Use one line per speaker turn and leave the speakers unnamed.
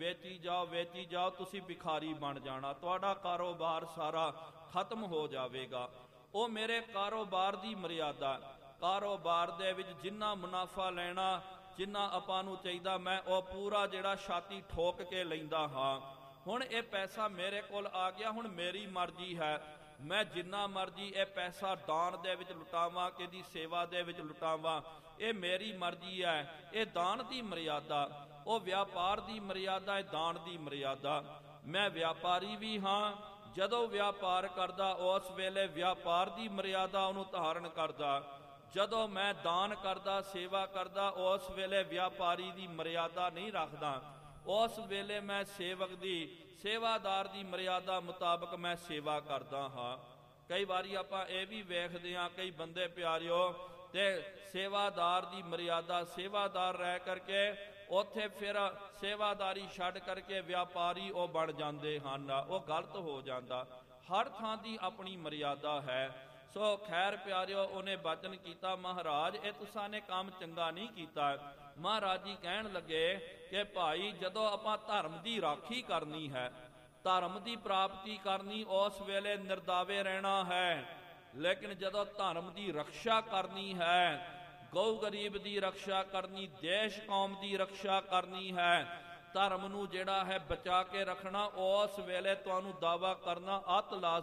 ਵੇਚੀ ਜਾਓ, ਤੁਸੀਂ ਭਿਖਾਰੀ ਬਣ ਜਾਣਾ, ਤੁਹਾਡਾ ਕਾਰੋਬਾਰ ਸਾਰਾ ਖਤਮ ਹੋ ਜਾਵੇਗਾ। ਉਹ ਮੇਰੇ ਕਾਰੋਬਾਰ ਦੀ ਮਰਿਆਦਾ, ਕਾਰੋਬਾਰ ਦੇ ਵਿੱਚ ਜਿੰਨਾ ਮੁਨਾਫਾ ਲੈਣਾ, ਜਿੰਨਾ ਆਪਾਂ ਨੂੰ ਚਾਹੀਦਾ, ਮੈਂ ਉਹ ਪੂਰਾ ਜਿਹੜਾ ਛਾਤੀ ਠੋਕ ਕੇ ਲੈਂਦਾ ਹਾਂ। ਹੁਣ ਇਹ ਪੈਸਾ ਮੇਰੇ ਕੋਲ ਆ ਗਿਆ, ਹੁਣ ਮੇਰੀ ਮਰਜ਼ੀ ਹੈ, ਮੈਂ ਜਿੰਨਾ ਮਰਜ਼ੀ ਇਹ ਪੈਸਾ ਦਾਨ ਦੇ ਵਿੱਚ ਲੁਟਾਵਾਂ, ਕਿਹਦੀ ਸੇਵਾ ਦੇ ਵਿੱਚ ਲੁਟਾਵਾਂ, ਇਹ ਮੇਰੀ ਮਰਜ਼ੀ ਹੈ। ਇਹ ਦਾਨ ਦੀ ਮਰਿਆਦਾ, ਉਹ ਵਪਾਰ ਦੀ ਮਰਿਆਦਾ, ਇਹ ਦਾਨ ਦੀ ਮਰਿਆਦਾ। ਮੈਂ ਵਪਾਰੀ ਵੀ ਹਾਂ, ਜਦੋਂ ਵਪਾਰ ਕਰਦਾ ਉਸ ਵੇਲੇ ਵਪਾਰ ਦੀ ਮਰਿਆਦਾ ਉਹਨੂੰ ਧਾਰਨ ਕਰਦਾ। ਜਦੋਂ ਮੈਂ ਦਾਨ ਕਰਦਾ, ਸੇਵਾ ਕਰਦਾ, ਉਸ ਵੇਲੇ ਵਪਾਰੀ ਦੀ ਮਰਿਆਦਾ ਨਹੀਂ ਰੱਖਦਾ। ਉਸ ਵੇਲੇ ਮੈਂ ਸੇਵਕ ਦੀ, ਸੇਵਾਦਾਰ ਦੀ ਮਰਿਆਦਾ ਮੁਤਾਬਕ ਮੈਂ ਸੇਵਾ ਕਰਦਾ ਹਾਂ। ਕਈ ਵਾਰੀ ਆਪਾਂ ਇਹ ਵੀ ਵੇਖਦੇ ਹਾਂ, ਕਈ ਬੰਦੇ ਪਿਆਰਿਓ ਤੇ ਸੇਵਾਦਾਰ ਦੀ ਮਰਿਆਦਾ, ਸੇਵਾਦਾਰ ਰਹਿ ਕਰਕੇ ਉੱਥੇ ਫਿਰ ਸੇਵਾਦਾਰੀ ਛੱਡ ਕਰਕੇ ਵਪਾਰੀ ਉਹ ਬਣ ਜਾਂਦੇ ਹਨ। ਉਹ ਗਲਤ ਹੋ ਜਾਂਦਾ। ਹਰ ਥਾਂ ਦੀ ਆਪਣੀ ਮਰਿਆਦਾ ਹੈ। ਸੋ ਖੈਰ ਪਿਆਰਿਓ, ਉਹਨੇ ਬਚਨ ਕੀਤਾ, ਮਹਾਰਾਜ ਇਹ ਤੁਸਾਂ ਨੇ ਕੰਮ ਚੰਗਾ ਨਹੀਂ ਕੀਤਾ। ਮਹਾਰਾਜ ਜੀ ਕਹਿਣ ਲੱਗੇ ਕਿ ਭਾਈ, ਜਦੋਂ ਆਪਾਂ ਧਰਮ ਦੀ ਰਾਖੀ ਕਰਨੀ ਹੈ, ਧਰਮ ਦੀ ਪ੍ਰਾਪਤੀ ਕਰਨੀ, ਉਸ ਵੇਲੇ ਨਿਰਦਾਵੇ ਰਹਿਣਾ ਹੈ। ਲੇਕਿਨ ਜਦੋਂ ਧਰਮ ਦੀ ਰਕਸ਼ਾ ਕਰਨੀ ਹੈ, ਗਊ ਗਰੀਬ ਦੀ ਰਕਸ਼ਾ ਕਰਨੀ, ਦੇਸ਼ ਕੌਮ ਦੀ ਰਕਸ਼ਾ ਕਰਨੀ ਹੈ, ਧਰਮ ਨੂੰ ਜਿਹੜਾ ਹੈ ਬਚਾ ਕੇ ਰੱਖਣਾ, ਉਸ ਵੇਲੇ ਤੁਹਾਨੂੰ ਦਾਵਾ ਕਰਨਾ ਅਤ ਲਾਜ਼ਮੀ